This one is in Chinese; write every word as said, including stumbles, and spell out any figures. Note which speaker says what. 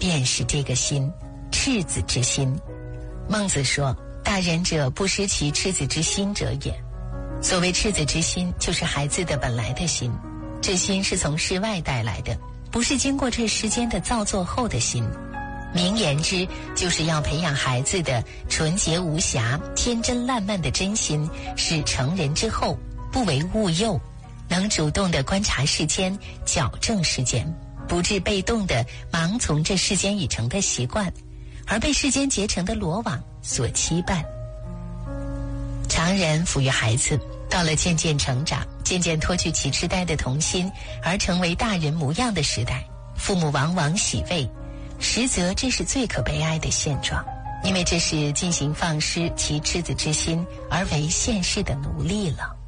Speaker 1: 便是这个心，赤子之心。孟子说，大人者，不失其赤子之心者也。所谓赤子之心，就是孩子的本来的心，这心是从世外带来的，不是经过这世间的造作后的心。明言之，就是要培养孩子的纯洁无瑕、天真烂漫的真心，使成人之后不为物诱，能主动地观察世间，矫正世间，不致被动地盲从这世间已成的习惯，而被世间结成的罗网所羁绊。常人抚育孩子，到了渐渐成长、渐渐脱去其痴呆的童心，而成为大人模样的时代，父母往往喜慰，实则这是最可悲哀的现状，因为这是进行放失其赤子之心而为现世的奴隶了。